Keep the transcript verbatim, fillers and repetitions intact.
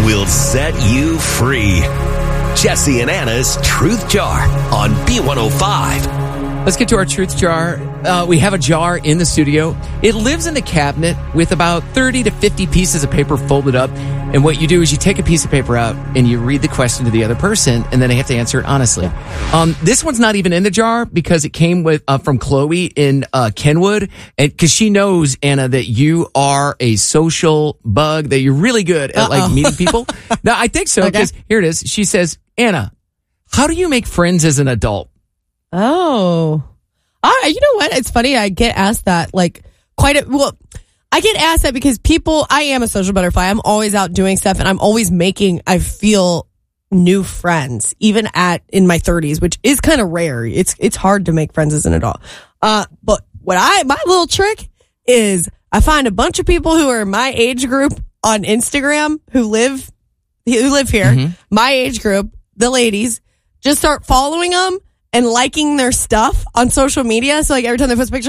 will set you free. Jesse and Anna's Truth Jar on B one oh five. Let's get to our Truth Jar. Uh, we have a jar in the studio. It lives in a cabinet with about thirty to fifty pieces of paper folded up. And what you do is you take a piece of paper out and you read the question to the other person, and then they have to answer it honestly. Um, this one's not even in the jar because it came with uh, from Chloe in uh, Kenwood, and because she knows, Anna, that you are a social bug, that you're really good at like Uh-oh. meeting people. No, I think so, because Okay. here it is. She says, Anna, how do you make friends as an adult? Oh, all right. You know what? It's funny. I get asked that like quite a well. I get asked that because people. I am a social butterfly. I'm always out doing stuff, and I'm always making. I feel new friends, even at in my thirties, which is kind of rare. It's it's hard to make friends as an adult. Uh, but what I my little trick is I find a bunch of people who are my age group on Instagram who live who live here, Mm-hmm. my age group, the ladies. Just start following them and liking their stuff on social media. So like every time they post a picture,